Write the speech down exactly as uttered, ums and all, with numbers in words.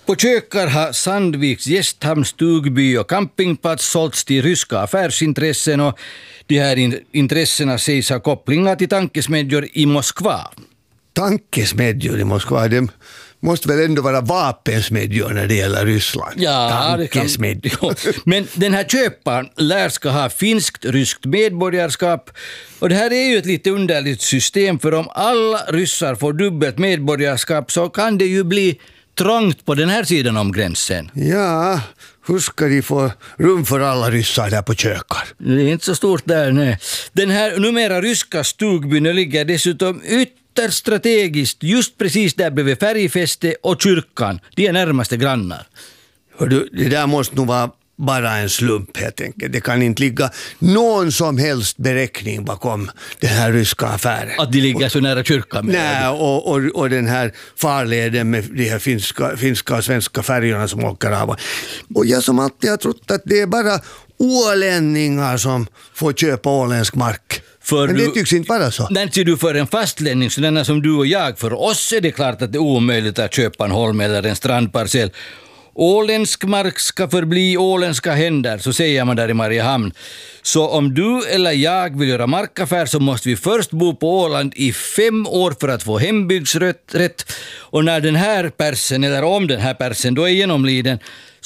På Kökar har Sandviks gästhamn, stugby och campingplats sålts till ryska affärsintressen och de här in- intressena sägs ha kopplingar till tankesmedjor i Moskva. Tankesmedjor i Moskva, det måste väl ändå vara vapensmedjor när det gäller Ryssland. Ja, det kan, ja. Men den här köparen lär ska ha finskt-ryskt medborgarskap och det här är ju ett lite underligt system, för om alla ryssar får dubbelt medborgarskap så kan det ju bli trångt på den här sidan om gränsen. Ja, hur ska de få rum för alla ryssar där på Kökar? Det är inte så stort där, nej. Den här numera ryska stugbyn ligger dessutom ytterst strategiskt just precis där bredvid färgfäste och kyrkan. De är närmaste grannar. Hör du, det där måste nog vara bara en slump helt enkelt. Det kan inte ligga någon som helst beräkning bakom den här ryska affären. Att de ligger så nära kyrkan? Nej, och, och, och den här farleden med de här finska, finska och svenska färgerna som åker av. Och jag som alltid har trott att det är bara ålänningar som får köpa åländsk mark. För men det du, tycks inte vara så. När du för en fastlänning, så denna som du och jag, för oss är det klart att det är omöjligt att köpa en holm eller en strandparcell. Åländsk mark ska förbli åländska händer, så säger man där i Mariehamn. Så om du eller jag vill göra markaffär så måste vi först bo på Åland i fem år för att få hembygdsrätt. Och när den här persen, eller om den här persen då är genomliden,